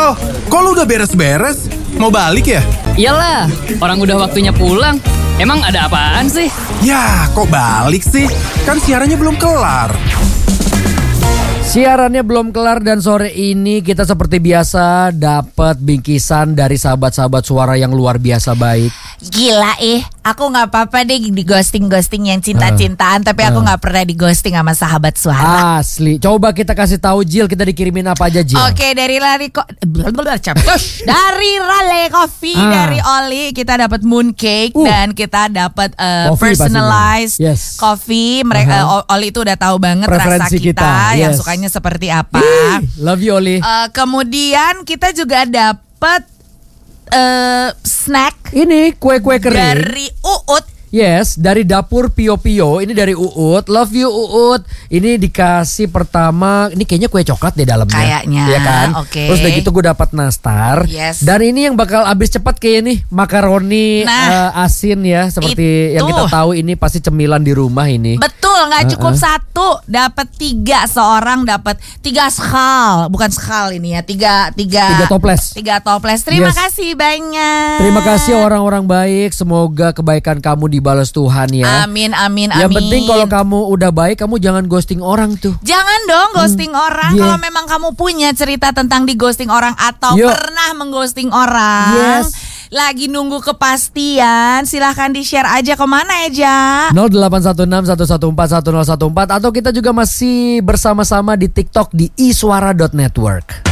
Loh, kok lu udah beres-beres? Mau balik ya? Iyalah, orang udah waktunya pulang. Emang ada apaan sih? Ya, kok balik sih? Kan siarannya belum kelar. Siarannya belum kelar dan sore ini kita seperti biasa dapat bingkisan dari sahabat-sahabat suara yang luar biasa baik. Gila aku gak apa-apa deh di ghosting-ghosting yang cinta-cintaan. Tapi aku gak pernah di ghosting sama sahabat suara. Asli. Coba kita kasih tahu Jill, kita dikirimin apa aja Jill? Oke, dari Rale Coffee dari Oli kita dapat mooncake dan kita dapat personalized coffee. Mereka Oli itu udah tahu banget preferensi rasa kita yang sukanya seperti apa. Love you Oli. Kemudian kita juga dapat snack ini kue-kue kering dari Uut. Yes, dari dapur Pio Pio. Ini dari Uut. Love you Uut. Ini dikasih pertama, ini kayaknya kue coklat deh dalamnya. Kayaknya. Ya kan? Oke. Terus udah gitu gue dapat nastar. Yes. Dan ini yang bakal habis cepat kayak nih, makaroni asin ya, seperti yang kita tahu ini pasti cemilan di rumah ini. Betul, nggak cukup satu, dapat 3 seorang, dapat 3 skal, bukan skal ini ya, 3 toples. 3 toples. Terima kasih banyak. Terima kasih orang-orang baik. Semoga kebaikan kamu dibalas Tuhan ya. Amin. Yang penting kalau kamu udah baik, kamu jangan ghosting orang tuh. Jangan dong ghosting orang. Kalau memang kamu punya cerita tentang di ghosting orang atau pernah mengghosting orang, lagi nunggu kepastian, silahkan di-share aja kemana aja. 0816 114 1014 atau kita juga masih bersama-sama di TikTok di iswara.network.